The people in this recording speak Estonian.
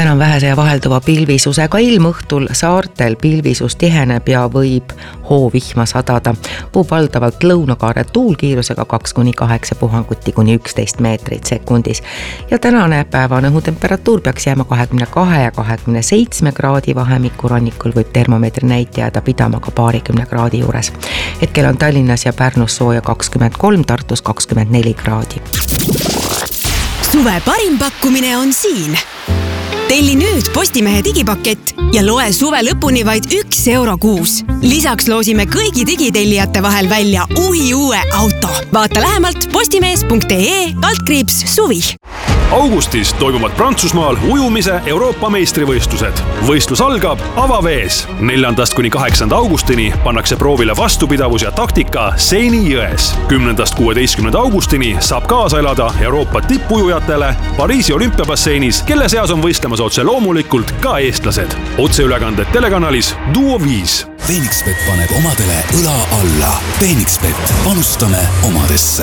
täna on vähese ja vahelduva pilvisusega ilm, õhtul saartel pilvisus tiheneb ja võib hoovihma sadada. Puhub valdavalt lõunakaare tuulkiirusega 2-8 puhanguti kuni 11 meetrit sekundis. Ja tänane päevane õhutemperatuur peaks jääma 22 ja 27 kraadi vahemikku, rannikul võib termomeetri näit jääda pidama ka 20 kraadi juures. Hetkel on Tallinnas ja Pärnus sooja 23, Tartus 24 kraadi. Suve parim pakkumine on siin. Telli nüüd Postimehe digipakett ja loe suve lõpuni vaid €1 kuus. Lisaks loosime kõigi digitellijate vahel välja uue auto. Vaata lähemalt postimees.ee/suvi. Augustis toimuvad Prantsusmaal ujumise Euroopa meistrivõistlused. Võistlus algab avavees. 4.–8. augustini pannakse proovile vastupidavus ja taktika Seini jões. 10.–16. augustini saab kaasa elada Euroopa tippujujatele Pariisi olümpiabasseinis, kelle seas on võistlemas otse loomulikult ka eestlased. Otseülekanded telekanalis Duo 5. Phoenixbet paneb omadele õla alla. Phoenixbet, panustame omadesse.